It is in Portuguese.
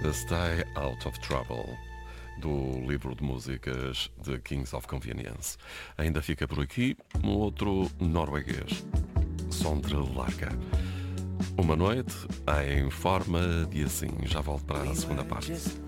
Stay Out of Trouble, do livro de músicas de Kings of Convenience. Ainda fica por aqui um outro norueguês, Sondre Lerche. Uma noite em forma de assim. Já volto para a segunda parte.